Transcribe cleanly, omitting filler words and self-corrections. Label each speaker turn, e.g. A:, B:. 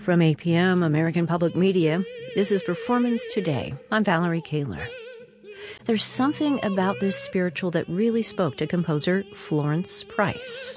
A: From APM, American Public Media, this is Performance Today. I'm Valerie Kaler. There's something about this spiritual that really spoke to composer Florence Price.